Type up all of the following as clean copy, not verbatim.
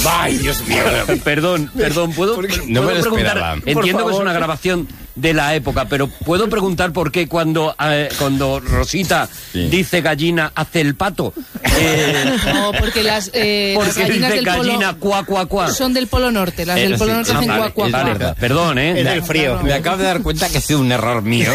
Ay, Dios mío. Perdón, ¿puedo No me lo preguntar? esperaba. Entiendo que es una grabación de la época, pero ¿puedo preguntar por qué cuando Rosita dice gallina hace el pato? No, porque las Porque gallinas dice del polo gallina cuá, cuá, cuá. son del Polo Norte. Las del Polo Norte hacen vale, cuá, cuá, vale, cuá. perdón, Es del frío. Me acabo de dar cuenta que ha sido un error mío.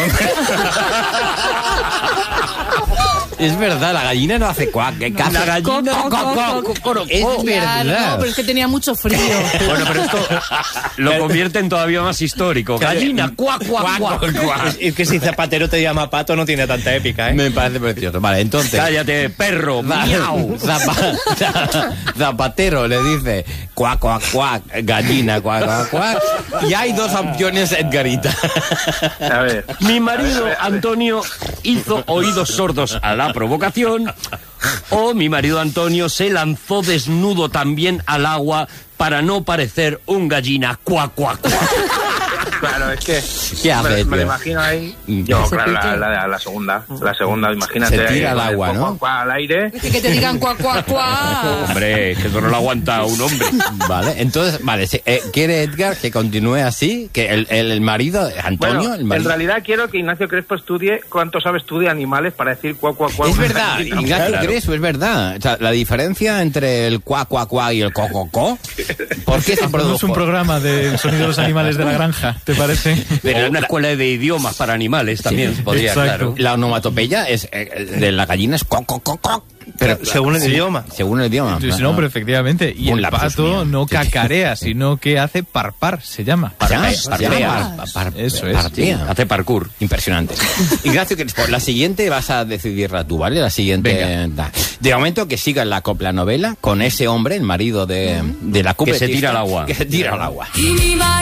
Es verdad, la gallina no hace cuac. La gallina Es Claro, verdad. no, pero es que tenía mucho frío. Bueno, pero esto lo convierte en todavía más histórico. Gallina, cuá, cuá, cuá. Es que si Zapatero te llama Pato no tiene tanta épica, ¿eh? Me parece precioso. Vale, entonces... Cállate, perro, miau. Zapatero le dice cuac, cuac, cuac, gallina, cuac, cuac, cuac. Y hay dos opciones, Edgarita. A ver. Mi marido Antonio hizo oídos sordos a la provocación, o mi marido Antonio se lanzó desnudo también al agua para no parecer un gallina cuá, cuá, cuá. Claro, es que ¿Qué hace, me lo tío? imagino ahí. Yo, claro, la segunda. La segunda, imagínate. Se tira al ahí, agua, ¿no? cuá, cuá, al aire. Es que te digan cuá, cuá, cuá. Hombre, que eso no lo aguanta un hombre. Vale, entonces, vale, quiere Edgar que continúe así, que el marido, Antonio, Bueno, el marido... en realidad quiero que Ignacio Crespo estudie cuánto sabe estudia animales para decir cuá, cuá, cuá. Es verdad, Gallina. Ignacio Claro. Crespo, es verdad. O sea, la diferencia entre el cuá, cuá, cuá y el co, co, co, ¿por qué se Hacemos produjo? un programa del sonido de los animales de la granja, ¿te parece? Pero una escuela de idiomas para animales también podría, exacto. claro. La onomatopeya es, de la gallina es co, co, co, co. Pero según el idioma. Según el idioma. Sí, no, pero efectivamente. Y Un el lapsus pato mío. no cacarea, sino que hace parpar, se llama. Eso es. Partía. Hace parkour. Impresionante. Ignacio Crespo, la siguiente vas a decidirla tú, ¿vale? La siguiente. Venga. De momento que siga la copla novela con ese hombre, el marido de la Que se cubetista, tira al agua. Que se tira al agua.